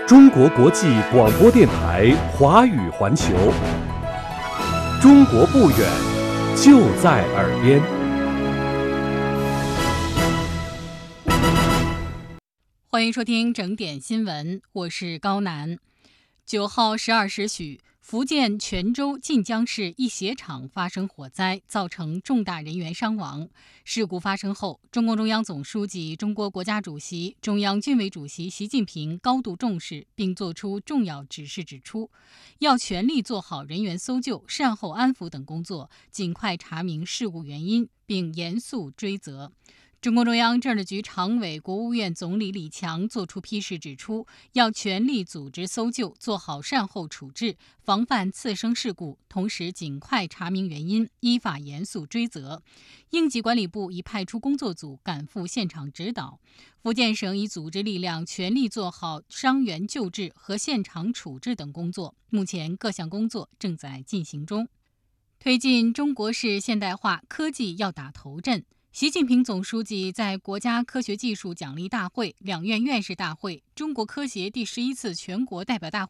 中国国际广播电台华语环球，中国不远，就在耳边。 欢迎收听整点新闻，我是高楠。9号12时许，福建泉州晋江市一鞋厂发生火灾，造成重大人员伤亡。事故发生后，中共中央总书记、中国国家主席、中央军委主席习近平高度重视，并作出重要指示，指出要全力做好人员搜救、善后安抚等工作，尽快查明事故原因，并严肃追责。中共中央政治局常委、国务院总理李强作出批示，指出要全力组织搜救，做好善后处置，防范次生事故，同时尽快查明原因，依法严肃追责。应急管理部已派出工作组赶赴现场指导，福建省已组织力量全力做好伤员救治和现场处置等工作，目前各项工作正在进行中。推进中国式现代化，科技要打头阵。习近平总书记在国家科学技术奖励大会、两院院士大会、中国科协第11次全国代表大会